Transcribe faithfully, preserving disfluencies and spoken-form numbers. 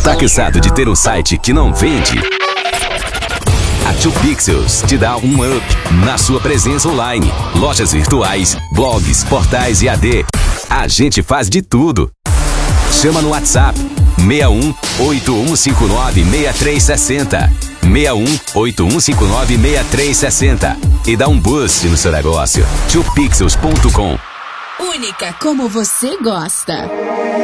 Tá cansado de ter um site que não vende? A dois Pixels te dá um up na sua presença online. Lojas virtuais, blogs, portais e A D. A gente faz de tudo. Chama no WhatsApp seis um oito um cinco nove seis três seis zero. seis um oito um cinco nove seis três seis zero e dá um boost no seu negócio. dois pixels ponto com. Única como você gosta.